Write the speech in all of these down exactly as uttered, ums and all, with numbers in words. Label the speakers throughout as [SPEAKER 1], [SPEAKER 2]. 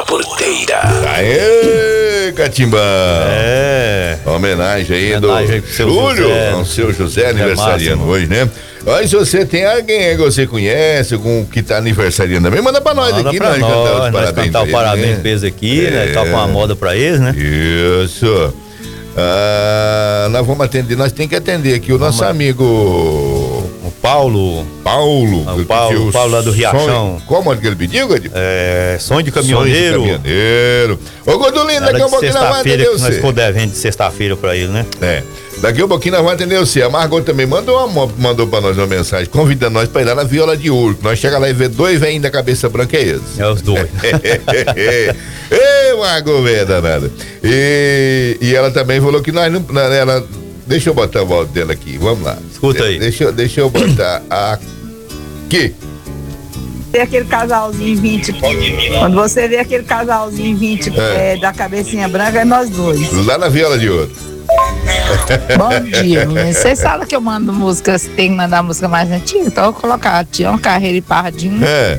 [SPEAKER 1] da Porteira.
[SPEAKER 2] Aê, Catimbão!
[SPEAKER 1] É.
[SPEAKER 2] Homenagem aí
[SPEAKER 1] Homenagem
[SPEAKER 2] do
[SPEAKER 1] seu
[SPEAKER 2] Júlio,
[SPEAKER 1] José.
[SPEAKER 2] ao seu José,
[SPEAKER 1] É
[SPEAKER 2] aniversariando
[SPEAKER 1] máximo.
[SPEAKER 2] hoje, né? Olha, se você tem alguém aí que você conhece, algum que tá aniversariando também, manda pra nós
[SPEAKER 1] Manda
[SPEAKER 2] aqui,
[SPEAKER 1] pra
[SPEAKER 2] nós
[SPEAKER 1] nós,
[SPEAKER 2] cantar os
[SPEAKER 1] nós
[SPEAKER 2] parabéns
[SPEAKER 1] cantar o
[SPEAKER 2] pra
[SPEAKER 1] parabéns
[SPEAKER 2] eles,
[SPEAKER 1] pra eles aqui, né?
[SPEAKER 2] É.
[SPEAKER 1] Toca uma moda pra eles, né?
[SPEAKER 2] Isso. Ah, nós vamos atender, nós temos que atender aqui o nosso
[SPEAKER 1] Vamos.
[SPEAKER 2] amigo
[SPEAKER 1] O Paulo,
[SPEAKER 2] Paulo.
[SPEAKER 1] Ah, o Paulo,
[SPEAKER 2] que
[SPEAKER 1] o Paulo lá do Riachão.
[SPEAKER 2] sonho- Como é que ele pediu, Godinho?
[SPEAKER 1] é, sonho de caminhoneiro.
[SPEAKER 2] Sonho de caminhoneiro. Ô, Godolino,
[SPEAKER 1] Era
[SPEAKER 2] daqui a um
[SPEAKER 1] de
[SPEAKER 2] pouquinho nós vamos
[SPEAKER 1] sexta-feira
[SPEAKER 2] atender
[SPEAKER 1] que nós
[SPEAKER 2] você.
[SPEAKER 1] ficou devendo de sexta-feira pra ele, né?
[SPEAKER 2] É. Daqui a pouquinho nós vamos atender você. A Margot também mandou, uma, mandou pra nós uma mensagem, convidando nós pra ir lá na Viola de Ouro. Nós chega lá e vê dois velhinhos da cabeça branca, é esse.
[SPEAKER 1] É os dois.
[SPEAKER 2] Ei, Margot, velha danada. E, e ela também falou que nós não. não, Ela, deixa eu botar o áudio dela aqui, vamos lá.
[SPEAKER 1] Escuta aí.
[SPEAKER 2] De- Deixa, eu- deixa eu botar aqui.
[SPEAKER 3] Vê aquele casalzinho vinte. Quando você vê aquele casalzinho vinte
[SPEAKER 2] É.
[SPEAKER 3] é, da cabecinha branca, é nós dois.
[SPEAKER 2] Lá na Viola de Ouro.
[SPEAKER 3] Bom dia, menino. Vocês sabem que eu mando música, se tem que mandar música mais antiga, então eu vou colocar Tião Carreiro e Pardinho,
[SPEAKER 2] É.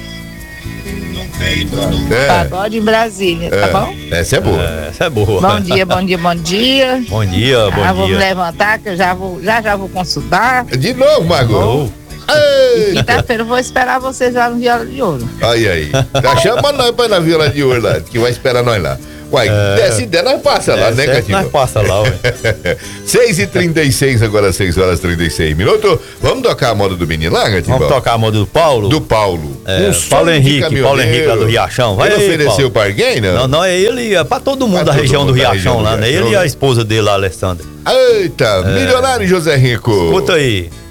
[SPEAKER 2] É.
[SPEAKER 3] Pagode em Brasília, tá
[SPEAKER 2] É.
[SPEAKER 3] bom?
[SPEAKER 2] Essa é boa.
[SPEAKER 1] É, essa é boa.
[SPEAKER 3] Bom dia, bom dia, bom dia.
[SPEAKER 1] Bom dia, bom
[SPEAKER 3] Ah, vou me
[SPEAKER 1] dia.
[SPEAKER 3] levantar, que eu já vou, já já vou consultar.
[SPEAKER 2] De novo, Margot.
[SPEAKER 1] Oh,
[SPEAKER 2] Ei.
[SPEAKER 3] Quinta-feira eu vou esperar vocês lá no Viola de Ouro.
[SPEAKER 2] Aí, aí. Tá chamando nós pra ir na Viola de Ouro lá, que vai esperar nós lá. Uai, desce ideia, nós passa lá,
[SPEAKER 1] é,
[SPEAKER 2] né,
[SPEAKER 1] certo,
[SPEAKER 2] Catinho?
[SPEAKER 1] nós passa lá, ué.
[SPEAKER 2] seis e trinta e seis, agora seis horas e trinta e seis minutos. Vamos tocar a moda do menino lá, Catinho?
[SPEAKER 1] Vamos tocar a moda do Paulo?
[SPEAKER 2] Do Paulo.
[SPEAKER 1] É,
[SPEAKER 2] Um sonho
[SPEAKER 1] Paulo
[SPEAKER 2] de
[SPEAKER 1] Henrique,
[SPEAKER 2] caminhoneiro.
[SPEAKER 1] Paulo Henrique lá do Riachão. Vai
[SPEAKER 2] Ele
[SPEAKER 1] aí,
[SPEAKER 2] ofereceu
[SPEAKER 1] Paulo.
[SPEAKER 2] pra alguém, não?
[SPEAKER 1] Não, não, é ele, é pra todo mundo
[SPEAKER 2] Pra
[SPEAKER 1] da
[SPEAKER 2] todo
[SPEAKER 1] região
[SPEAKER 2] mundo
[SPEAKER 1] do
[SPEAKER 2] da
[SPEAKER 1] Riachão
[SPEAKER 2] região
[SPEAKER 1] lá,
[SPEAKER 2] do
[SPEAKER 1] né?
[SPEAKER 2] Riachão.
[SPEAKER 1] Ele e a esposa dele lá, Alessandra.
[SPEAKER 2] Eita, milionário José Rico.
[SPEAKER 1] Escuta aí.